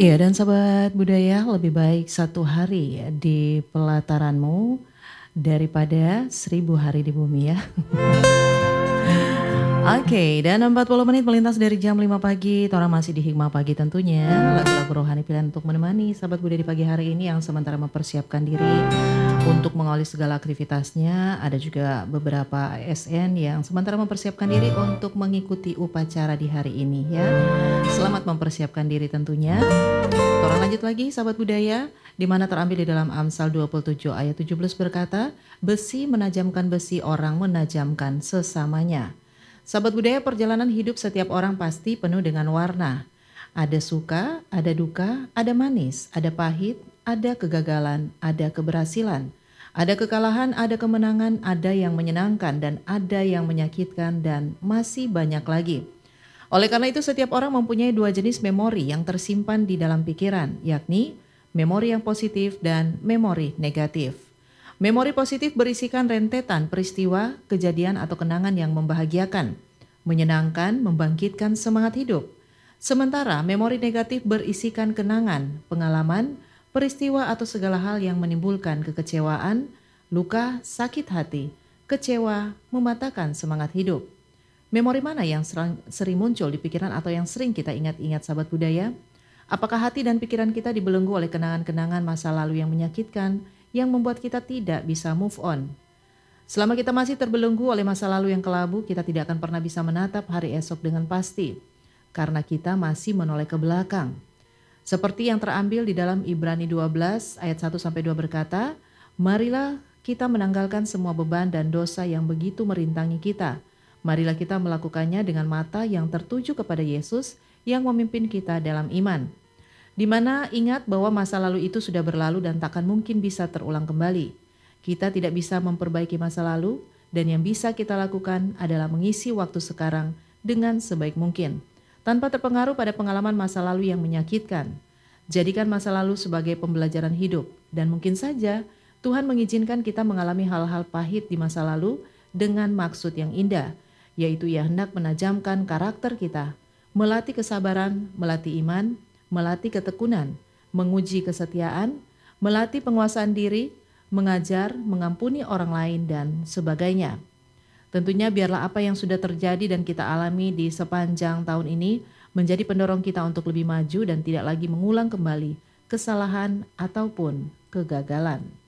Iya, dan sahabat budaya, lebih baik satu hari ya di pelataranmu daripada 1000 hari di bumi ya. Oke, dan 40 menit melintas dari jam 5 pagi, orang masih di Hikmah Pagi tentunya. Lagu-lagu rohani pilihan untuk menemani sahabat budaya di pagi hari ini yang sementara mempersiapkan diri untuk mengawali segala aktivitasnya. Ada juga beberapa ASN yang sementara mempersiapkan diri untuk mengikuti upacara di hari ini ya. Selamat mempersiapkan diri tentunya. Orang lanjut lagi sahabat budaya, di mana terambil di dalam Amsal 27 ayat 17 berkata, besi menajamkan besi, orang menajamkan sesamanya. Sahabat budaya, perjalanan hidup setiap orang pasti penuh dengan warna. Ada suka, ada duka, ada manis, ada pahit, ada kegagalan, ada keberhasilan. Ada kekalahan, ada kemenangan, ada yang menyenangkan dan ada yang menyakitkan dan masih banyak lagi. Oleh karena itu setiap orang mempunyai dua jenis memori yang tersimpan di dalam pikiran, yakni memori yang positif dan memori negatif. Memori positif berisikan rentetan peristiwa, kejadian atau kenangan yang membahagiakan, menyenangkan, membangkitkan semangat hidup. Sementara memori negatif berisikan kenangan, pengalaman, peristiwa atau segala hal yang menimbulkan kekecewaan, luka, sakit hati, kecewa, mematahkan semangat hidup. Memori mana yang sering muncul di pikiran atau yang sering kita ingat-ingat sahabat budaya? Apakah hati dan pikiran kita dibelenggu oleh kenangan-kenangan masa lalu yang menyakitkan, yang membuat kita tidak bisa move on? Selama kita masih terbelenggu oleh masa lalu yang kelabu, kita tidak akan pernah bisa menatap hari esok dengan pasti, karena kita masih menoleh ke belakang. Seperti yang terambil di dalam Ibrani 12 ayat 1-2 berkata, marilah kita menanggalkan semua beban dan dosa yang begitu merintangi kita. Marilah kita melakukannya dengan mata yang tertuju kepada Yesus yang memimpin kita dalam iman. Di mana ingat bahwa masa lalu itu sudah berlalu dan takkan mungkin bisa terulang kembali. Kita tidak bisa memperbaiki masa lalu dan yang bisa kita lakukan adalah mengisi waktu sekarang dengan sebaik mungkin, tanpa terpengaruh pada pengalaman masa lalu yang menyakitkan. Jadikan masa lalu sebagai pembelajaran hidup dan mungkin saja Tuhan mengizinkan kita mengalami hal-hal pahit di masa lalu dengan maksud yang indah, yaitu Ia hendak menajamkan karakter kita, melatih kesabaran, melatih iman, melatih ketekunan, menguji kesetiaan, melatih penguasaan diri, mengajar, mengampuni orang lain, dan sebagainya. Tentunya biarlah apa yang sudah terjadi dan kita alami di sepanjang tahun ini menjadi pendorong kita untuk lebih maju dan tidak lagi mengulang kembali kesalahan ataupun kegagalan.